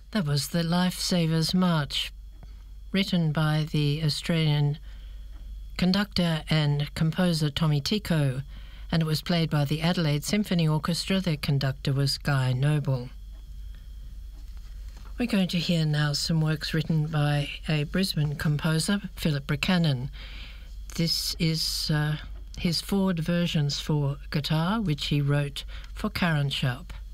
That was the Lifesavers March, written by the Australian conductor and composer Tommy Tico, and it was played by the Adelaide Symphony Orchestra. Their conductor was Guy Noble. We're going to hear now some works written by a Brisbane composer, Philip Buchanan. This is his Ford versions for guitar, which he wrote for Karen Sharp.